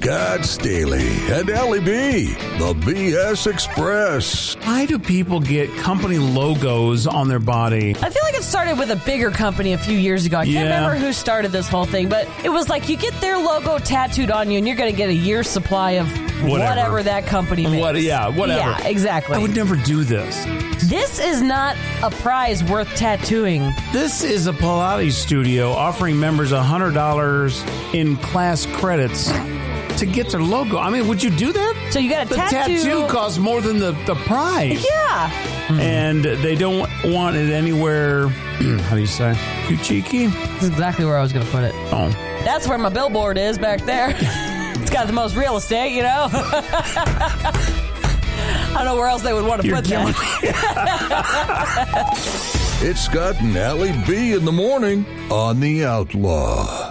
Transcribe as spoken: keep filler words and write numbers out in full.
Scott Staley and Ellie B, the B S Express. Why do people get company logos on their body? I feel like it started with a bigger company a few years ago. I can't Yeah. remember who started this whole thing, but it was like you get their logo tattooed on you and you're going to get a year's supply of Whatever. whatever, that company makes. What? Yeah, whatever. Yeah, exactly. I would never do this. This is not a prize worth tattooing. This is a Pilates studio offering members one hundred dollars in class credits to get their logo. I mean, would you do that? So you got a the tattoo. tattoo costs more than the, the prize. Yeah. And they don't want it anywhere, how do you say, too cheeky? This is exactly where I was going to put it. Oh. That's where my billboard is back there. It's got the most real estate, you know? I don't know where else they would want to You're put that. It's Scott and Ellie B in the morning on The Outlaw.